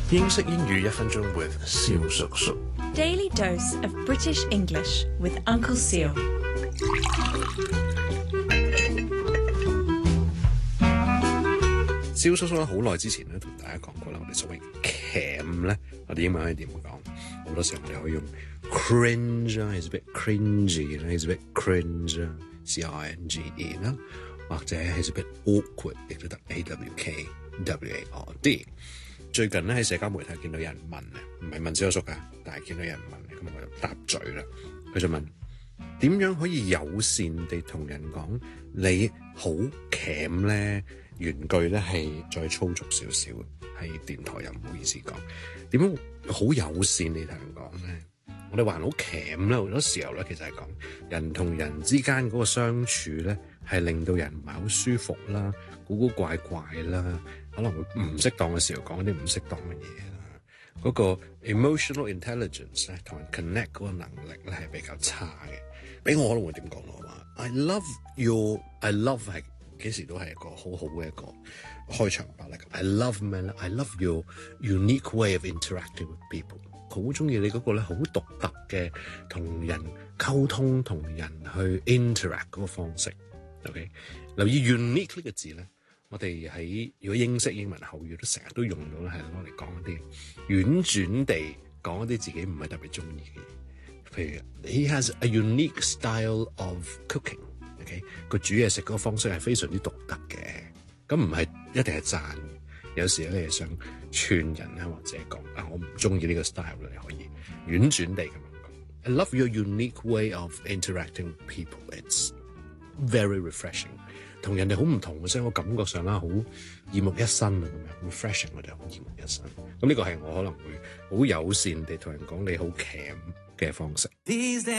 英式英語1分鐘 with 蕭叔叔。 Daily dose of British English with Uncle Seal. 蕭叔叔咧好耐之前咧同大家講過啦，我哋所謂 cam 咧，我哋英文可以點講？好多時候我哋可以用 cringe 啦 ，is a bit cringy 啦 ，is a bit cringe 啦 ，C-I-N-G-E 啦，或者 is a bit awkward 亦都得 A-W-K-W-A-R-D。最近咧喺社交媒體見到有人問啊，唔係問蕭叔叔㗎，但係見到有人問，咁我就答嘴啦。佢就問點樣可以友善地同人講你好 cam 咧？原句咧係再粗俗少少，喺電台又唔好意思講。點樣好友善地同人講咧？我哋話人好 cam 咧，好多時候咧其實係講人同人之間嗰個相處咧，係令到人唔係好舒服啦，古古怪怪啦，可能會唔適當嘅時候講啲唔適當嘅嘢啦。嗰個 emotional intelligence 咧，同人 connect 嗰個能力咧係比較差嘅。俾我可能會點講咯？我話 I love係幾時都係一個好好嘅一個開場白嚟嘅。I love 咩咧 ？I love your unique way of interacting with people。好中意你嗰個咧好獨特嘅同人溝通、同人去 interact 嗰個方式。OK， 留意 unique 呢個字咧，我哋喺如果英式英文口語都成日都用到咧，係攞嚟講一啲婉轉地講一啲自己唔係特別中意嘅嘢。譬如 He has a unique style of cooking。OK， 佢煮嘢食嗰個方式係非常之獨特嘅，咁唔係一定係讚。有時咧你係想串人啊，或者講我唔中意呢個 style 咧，你可以婉轉地咁樣講。I love your unique way of interacting with people. It's very refreshing。同人哋好唔同嘅，所以我感覺上啦好耳目一新啊咁樣 refreshing， 我哋好耳目一新。咁呢個係我可能會好友善地同人講你好 cam 嘅方式。